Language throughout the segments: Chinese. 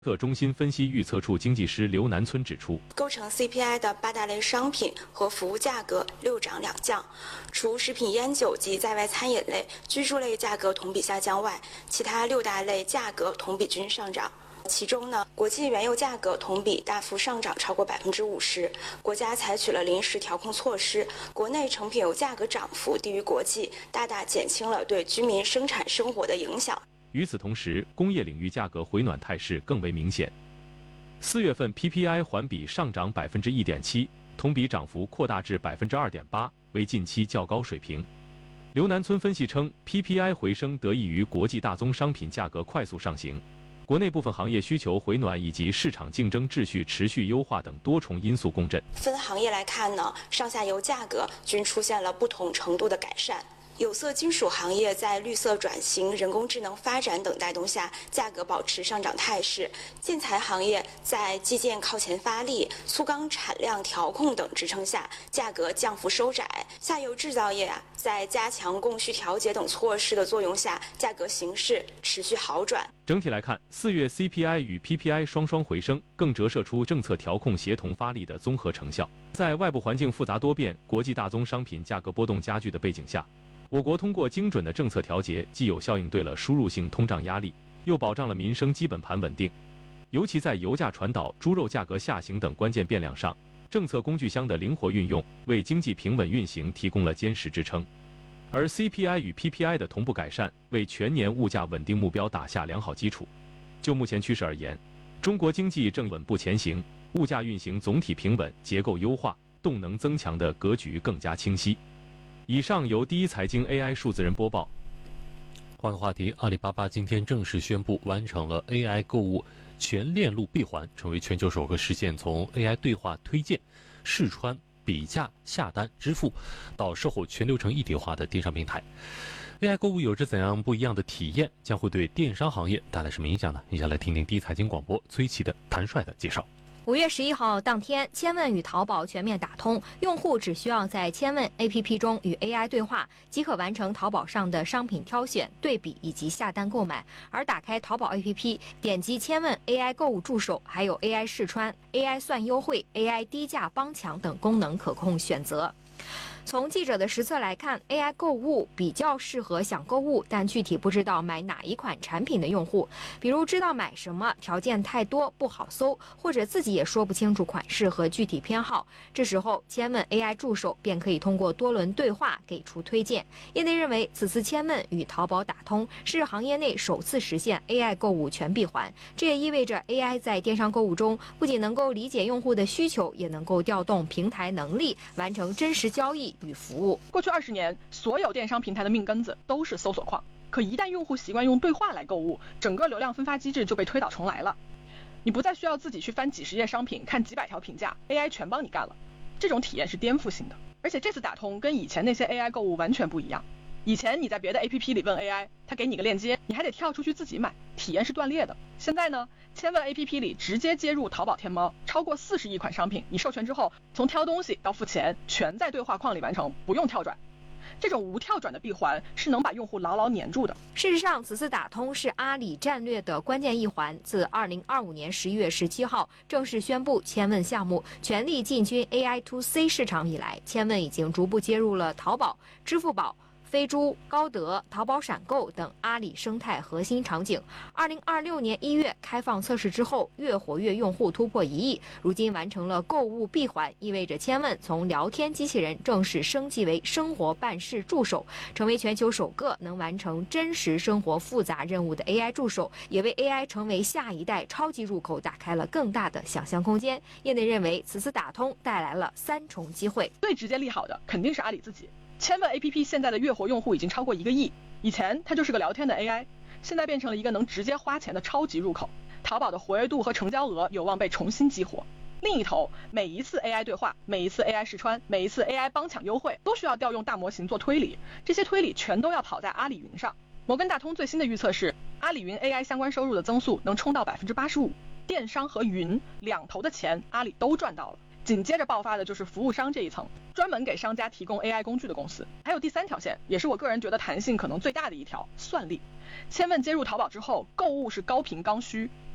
中心分析预测处经济师刘南村指出， 构成 CPI 的8大类商品和服务价格6涨2降，除食品烟酒及在外餐饮类、居住类价格同比下降外，其他6大类价格同比均上涨。其中呢，国际原油价格同比大幅上涨超过50%，国家采取了临时调控措施，国内成品油价格涨幅低于国际，大大减轻了对居民生产生活的影响。 与此同时，工业领域价格回暖态势更为明显。4月份 PPI 环比上涨1.7%，同比涨幅扩大至2.8%，为近期较高水平。刘南村分析称 ，PPI 回升得益于国际大宗商品价格快速上行。国内部分行业需求回暖以及市场竞争秩序持续优化等多重因素共振。 分行业来看呢，上下游价格均出现了不同程度的改善。有色金属行业在绿色转型、人工智能发展等带动下，价格保持上涨态势；建材行业在基建靠前发力、粗钢产量调控等支撑下，价格降幅收窄。下游制造业在加强供需调节等措施的作用下，价格形势持续好转。 整体来看，4月 CPI 与 PPI 双双回升，更折射出政策调控协同发力的综合成效。在外部环境复杂多变、国际大宗商品价格波动加剧的背景下，我国通过精准的政策调节，既有效应对了输入性通胀压力，又保障了民生基本盘稳定。尤其在油价传导、猪肉价格下行等关键变量上，政策工具箱的灵活运用，为经济平稳运行提供了坚实支撑。而 CPI 与 PPI 的同步改善，为全年物价稳定目标打下良好基础。就目前趋势而言，中国经济正稳步前行，物价运行总体平稳，结构优化，动能增强的格局更加清晰。以上由第一财经 AI 数字人播报。 换个话题，阿里巴巴今天正式宣布完成了 AI 购物全链路闭环，成为全球首个实现从 AI 对话推荐、试穿、比价、下单、支付到售后全流程一体化的电商平台。AI 购物有着怎样不一样的体验？将会对电商行业带来什么影响呢？一起来听听第一财经广播崔琦的谭帅的介绍。 5月11号当天，千问与淘宝全面打通，用户只需要在千问 APP 中与 AI 对话，即可完成淘宝上的商品挑选、对比以及下单购买。而打开淘宝 APP， 点击千问 AI 购物助手，还有 AI 试穿、AI 算优惠、AI 低价帮抢等功能可供选择。从记者的实测来看， AI 购物比较适合想购物但具体不知道买哪一款产品的用户，比如知道买什么，条件太多不好搜，或者自己也说不清楚款式和具体偏好。这时候千问 AI 助手便可以通过多轮对话给出推荐。业内认为，此次千问与淘宝打通是行业内首次实现 AI 购物全闭环，这也意味着 AI 在电商购物中不仅能够理解用户的需求，也能够调动平台能力，完成真实交易与服务。 过去20年，所有电商平台的命根子都是搜索框，可一旦用户习惯用对话来购物，整个流量分发机制就被推倒重来了。你不再需要自己去翻几十页商品，看几百条评价， AI 全帮你干了。这种体验是颠覆性的，而且这次打通跟以前那些 AI 购物完全不一样。以前你在别的 APP 里问 AI， 它给你个链接，你还得跳出去自己买，体验是断裂的。现在呢，千问 APP 里直接接入淘宝天猫，超过40亿款商品，你授权之后，从挑东西到付钱，全在对话框里完成，不用跳转。这种无跳转的闭环是能把用户牢牢黏住的。 事实上，此次打通是阿里战略的关键一环。自2025年11月17号正式宣布千问项目全力进军 AI to C 市场以来，千问已经逐步接入了淘宝、支付宝、飞猪、高德、淘宝闪购等阿里生态核心场景。2026年1月开放测试之后，月活跃用户突破1亿，如今完成了购物闭环，意味着千问从聊天机器人正式升级为生活办事助手，成为全球首个能完成真实生活复杂任务的 AI 助手，也为 AI 成为下一代超级入口打开了更大的想象空间。业内认为，此次打通带来了3重机会。 最直接利好的肯定是阿里自己。千问 APP 现在的月活用户已经超过1个亿，以前它就是个聊天的 AI， 现在变成了一个能直接花钱的超级入口。淘宝的活跃度和成交额有望被重新激活。另一头，每一次 AI 对话，每一次 AI 试穿，每一次 AI 帮抢优惠，都需要调用大模型做推理，这些推理全都要跑在阿里云上。摩根大通最新的预测是，阿里云 AI 相关收入的增速能冲到 85%， 电商和云两头的钱阿里都赚到了。紧接着爆发的就是服务商这一层，专门给商家提供 AI 工具的公司。还有第3条线，也是我个人觉得弹性可能最大的一条，算力。千问接入淘宝之后，购物是高频刚需，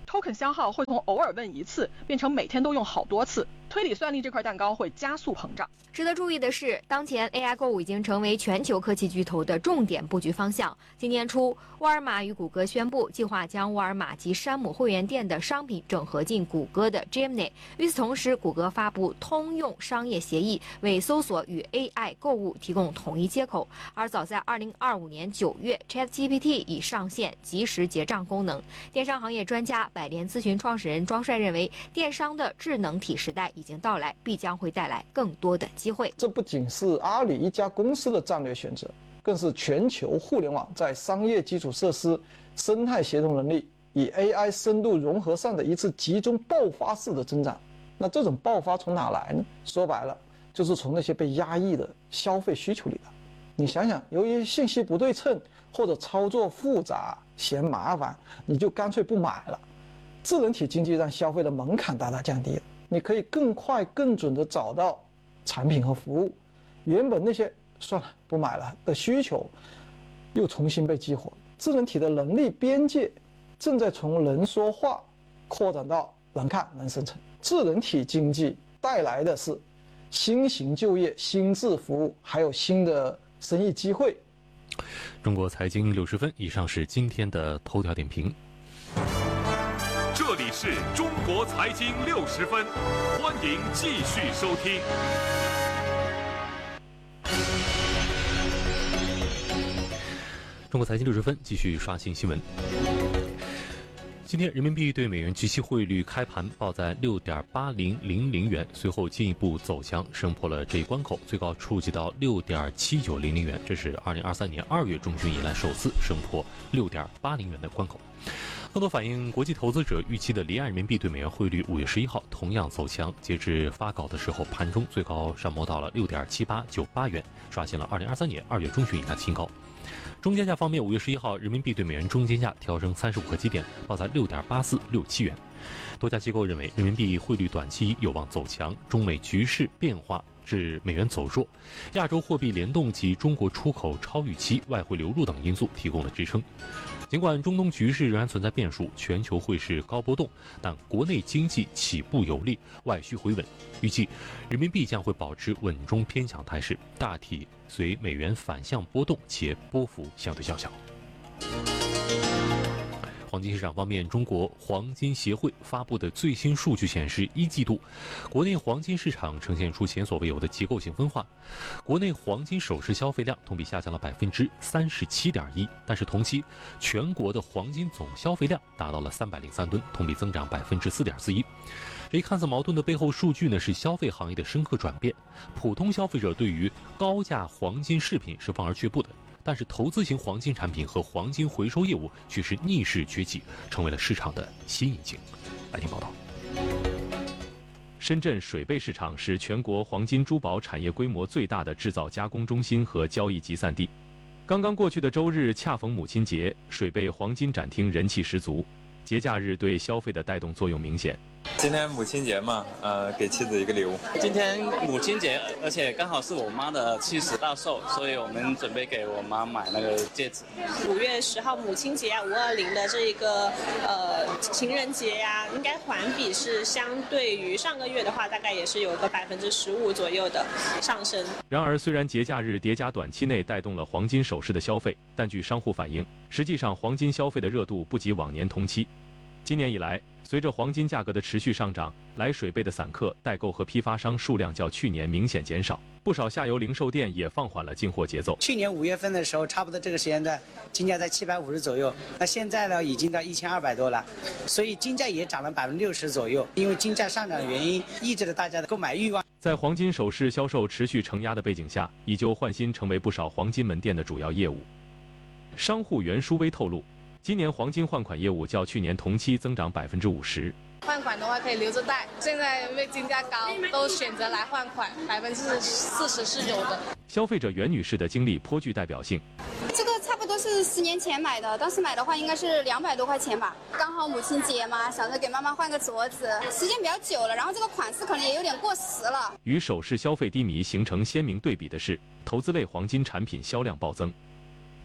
，token 消耗会从偶尔问一次变成每天都用好多次，推理算力这块蛋糕会加速膨胀。 值得注意的是，当前 AI 购物已经成为全球科技巨头的重点布局方向。今年初，沃尔玛与谷歌宣布计划将沃尔玛及山姆会员店的商品整合进谷歌的 Gemini。与此同时，谷歌发布通用商业协议，为搜索与 AI 购物提供统一接口。而早在2025年9月 ，ChatGPT 已上线即时结账功能。电商行业专家百联咨询创始人庄帅认为，电商的智能体时代已经到来，必将会带来更多的机会。 这不仅是阿里一家公司的战略选择，更是全球互联网在商业基础设施、生态协同能力与 AI 深度融合上的一次集中爆发式的增长。那这种爆发从哪来呢？说白了，就是从那些被压抑的消费需求里来。你想想，由于信息不对称或者操作复杂、嫌麻烦，你就干脆不买了。智能体经济让消费的门槛大大降低了，你可以更快、更准地找到产品和服务，原本那些算了不买了的需求又重新被激活。智能体的能力边界正在从能说话扩展到能看能生成。智能体经济带来的是新型就业、新质服务，还有新的生意机会。 中国财经60分，以上是今天的头条点评。 这里是中国财经60分，欢迎继续收听。 中国财经60分，继续刷新新闻。今天人民币对美元即期汇率开盘报在6.8000元，随后进一步走强，升破了这一关口，最高触及到6.7900元，这是2023年2月中旬以来首次升破6.80元的关口。更多反映国际投资者预期的离岸人民币对美元汇率5月11号同样走强，截至发稿的时候，盘中最高上摸到了6.7898元，刷新了2023年2月中旬以来新高。中间价方面，5月11号人民币对美元中间价调升35个基点，报在6.8467元。多家机构认为，人民币汇率短期有望走强，中美局势变化致美元走弱，亚洲货币联动及中国出口超预期、外汇流入等因素提供了支撑。尽管中东局势仍然存在变数，全球汇市高波动，但国内经济起步有力，外需回稳。预计人民币将会保持稳中偏强态势，大体随美元反向波动，且波幅相对较小。黄金市场方面，中国黄金协会发布的最新数据显示，1季度国内黄金市场呈现出前所未有的结构性分化。国内黄金首饰消费量同比下降了37.1%，但是同期全国的黄金总消费量达到了303吨，同比增长4.41%。这一看似矛盾的背后数据呢，是消费行业的深刻转变。普通消费者对于高价黄金饰品是望而却步的。但是投资型黄金产品和黄金回收业务却是逆势崛起，成为了市场的新引擎。来听报道。 深圳水贝市场是全国黄金珠宝产业规模最大的制造加工中心和交易集散地。刚刚过去的周日恰逢母亲节，水贝黄金展厅人气十足，节假日对消费的带动作用明显。 今天母亲节嘛，给妻子一个礼物。 今天母亲节，而且刚好是我妈的70大寿，所以我们准备给我妈买那个戒指。 5月10号母亲节啊，520的这个情人节呀，应该环比是相对于上个月的话，大概也是有个15%左右的上升。 然而，虽然节假日叠加短期内带动了黄金首饰的消费，但据商户反映，实际上黄金消费的热度不及往年同期。今年以来，随着黄金价格的持续上涨，来水贝的散客、代购和批发商数量较去年明显减少，不少下游零售店也放缓了进货节奏。 去年5月份的时候，差不多这个时间段，金价在750左右，那现在呢已经到1200多了，所以金价也涨了60%左右。因为金价上涨的原因，抑制了大家的购买欲望。 在黄金首饰销售持续承压的背景下，以旧换新成为不少黄金门店的主要业务。商户袁书威透露，今年黄金换款业务较去年同期增长50%。 换款的话可以留着戴，现在因为金价高，都选择来换款，40%是有的。 消费者袁女士的经历颇具代表性。 这个差不多是10年前买的，当时买的话应该是200多块钱吧。刚好母亲节嘛，想着给妈妈换个镯子，时间比较久了，然后这个款式可能也有点过时了。 与首饰消费低迷形成鲜明对比的是，投资类黄金产品销量暴增。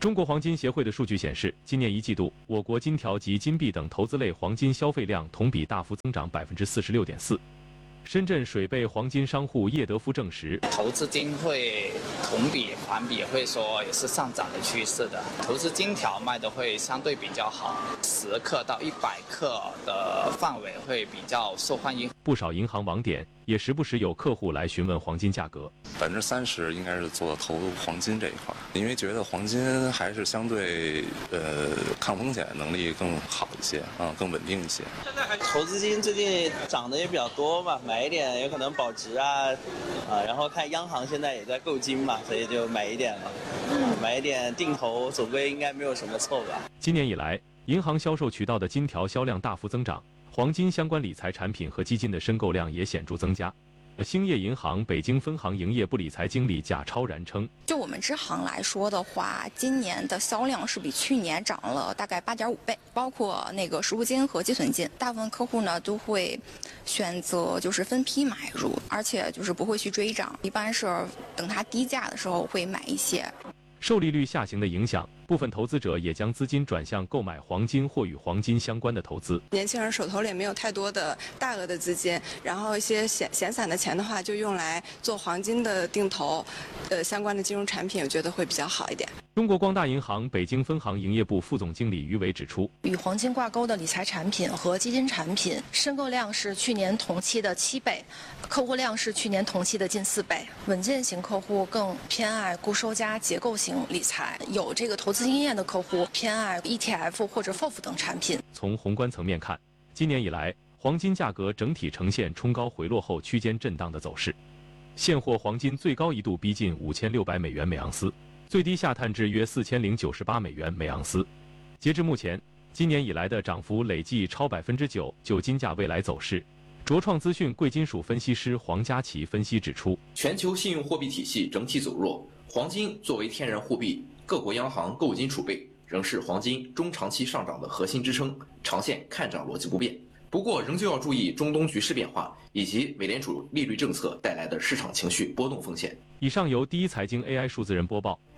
中国黄金协会的数据显示，今年一季度，我国金条及金币等投资类黄金消费量同比大幅增长46.4%。深圳水贝黄金商户叶德夫证实， 投资金会同比环比会说也是上涨的趋势的，投资金条卖的会相对比较好，10克到100克的范围会比较受欢迎。 不少银行网点也时不时有客户来询问黄金价格 ，30%应该是做投黄金这一块，因为觉得黄金还是相对抗风险能力更好一些更稳定一些。 现在投资金最近涨得也比较多吧，买一点有可能保值然后看央行现在也在购金嘛，所以就买一点嘛，买一点定投，总归应该没有什么错吧。 今年以来，银行销售渠道的金条销量大幅增长，黄金相关理财产品和基金的申购量也显著增加。兴业银行北京分行营业部理财经理贾超然称， 就我们支行来说的话，今年的销量是比去年涨了大概8.5倍，包括那个实物金和积存金，大部分客户呢都会选择就是分批买入，而且就是不会去追涨，一般是等它低价的时候会买一些。 受利率下行的影响，部分投资者也将资金转向购买黄金或与黄金相关的投资。 年轻人手头里也没有太多的大额的资金，然后一些闲散的钱的话，就用来做黄金的定投，相关的金融产品，我觉得会比较好一点。 中国光大银行北京分行营业部副总经理于伟指出， 与黄金挂钩的理财产品和基金产品申购量是去年同期的7倍，客户量是去年同期的近4倍。稳健型客户更偏爱固收加结构型理财，有这个投资经验的客户偏爱 ETF 或者 FOF 等产品。 从宏观层面看，今年以来，黄金价格整体呈现冲高回落后区间震荡的走势。现货黄金最高一度逼近5600美元每盎司，最低下探至约4098美元每盎司。截至目前，今年以来的涨幅累计超9%。就金价未来走势，卓创资讯贵金属分析师黄佳琪分析指出， 全球信用货币体系整体走弱，黄金作为天然货币，各国央行购金储备仍是黄金中长期上涨的核心支撑，长线看涨逻辑不变。不过，仍旧要注意中东局势变化以及美联储利率政策带来的市场情绪波动风险。 以上由第一财经 AI 数字人播报。